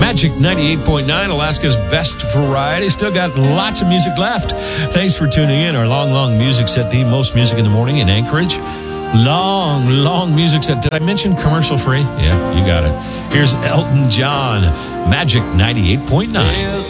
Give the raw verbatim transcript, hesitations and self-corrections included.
Magic ninety-eight point nine, Alaska's best variety. Still got lots of music left. Thanks for tuning in. Our long, long music set, the most music in the morning in Anchorage. Long, long music set. Did I mention commercial free? Yeah, you got it. Here's Elton John, Magic ninety-eight point nine.